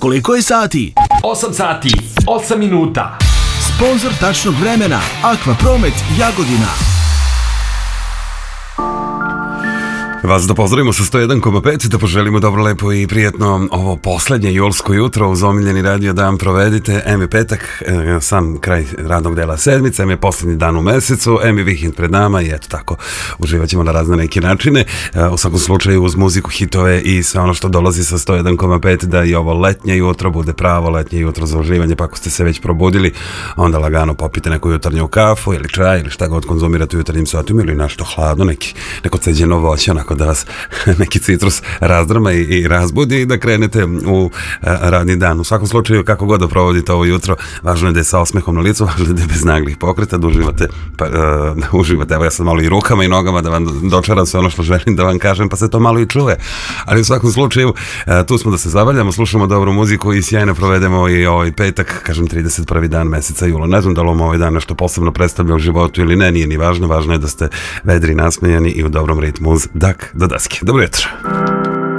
Koliko je sati? 8 sati, 8 minuta. Sponzor tačnog vremena Aqua Promet Jagodina. Vas da pozdravimo sa 101,5, da poželimo dobro, lepo i prijetno ovo poslednje julsko jutro uz omiljeni radio dan provedite. Em je petak, sam kraj radnog dela sedmice, em je poslednji dan u mesecu, em je vikend pred nama i eto tako, uživat ćemo na razne neke načine. U svakom slučaju uz muziku, hitove i sve ono što dolazi sa 101,5 da i ovo letnje jutro bude pravo letnje jutro za uživanje, pa ako ste se već probudili, onda lagano popite neku jutarnju kafu ili čaj ili šta god konzumirate u jutarnjim satima ili nešto hladno, neko ceđeno voće, onako da vas neki citrus razdrama i razbudi i da krenete u radni dan. U svakom slučaju, kako god da provodite ovo jutro, važno je da je sa osmehom na licu, važno je da je bez naglih pokreta, da uživate, evo ja sad malo i rukama i nogama da vam dočaram sve ono što želim da vam kažem, pa se to malo i čuje. Ali u svakom slučaju, tu smo da se zabavljamo, slušamo dobru muziku i sjajno provedemo i ovaj petak, kažem 31. dan meseca jula. Ne znam da li vam ovaj dan nešto posebno predstavlja u životu ili ne, nije ni važno, važno je da ste vedri, nasmejani i u dobrom ritmu uz dak do daske. Dobro jutro.